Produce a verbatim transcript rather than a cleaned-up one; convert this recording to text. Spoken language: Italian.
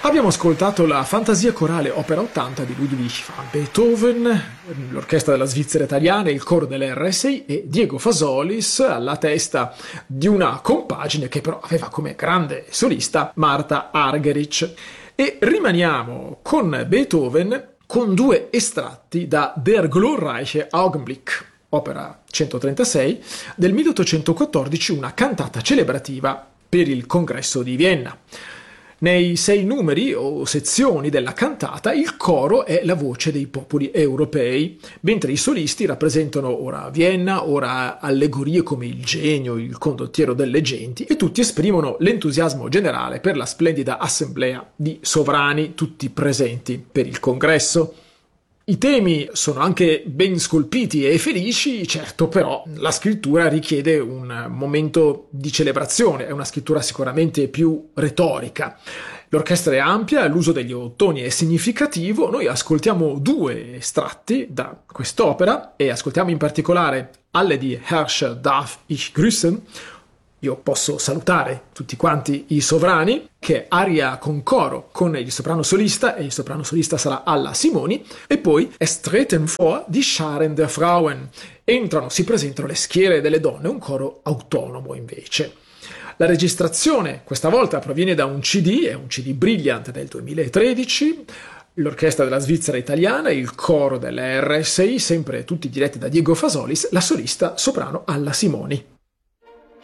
Abbiamo ascoltato la fantasia corale opera ottanta di Ludwig van Beethoven, l'orchestra della Svizzera Italiana, il coro dell'R S I e Diego Fasolis alla testa di una compagine che però aveva come grande solista Marta Argerich. E rimaniamo con Beethoven con due estratti da Der glorreiche Augenblick, opera centotrentasei, del milleottocentoquattordici, una cantata celebrativa per il congresso di Vienna. Nei sei numeri o sezioni della cantata il coro è la voce dei popoli europei, mentre i solisti rappresentano ora Vienna, ora allegorie come il genio, il condottiero delle genti, e tutti esprimono l'entusiasmo generale per la splendida assemblea di sovrani tutti presenti per il congresso. I temi sono anche ben scolpiti e felici, certo, però la scrittura richiede un momento di celebrazione, è una scrittura sicuramente più retorica. L'orchestra è ampia, l'uso degli ottoni è significativo, noi ascoltiamo due estratti da quest'opera e ascoltiamo in particolare Alle die Herrscher darf ich grüßen, io posso salutare tutti quanti i sovrani, che è aria con coro con il soprano solista, e il soprano solista sarà Alla Simoni, e poi Es treten vor die Scharen der Frauen, entrano, si presentano le schiere delle donne, un coro autonomo invece. La registrazione questa volta proviene da un C D, è un C D Brilliant del duemilatredici, l'orchestra della Svizzera Italiana, il coro della R S I, sempre tutti diretti da Diego Fasolis, la solista soprano Alla Simoni.